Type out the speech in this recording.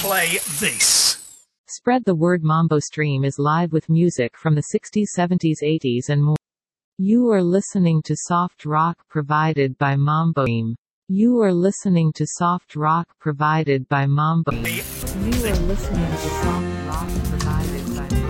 play this. Spread the word. Mambo Stream is live with music from the 60s, 70s, 80s and more. You are listening to soft rock provided by Mambo Stream. You are listening to soft rock provided by Mambo. You are listening to soft rock provided by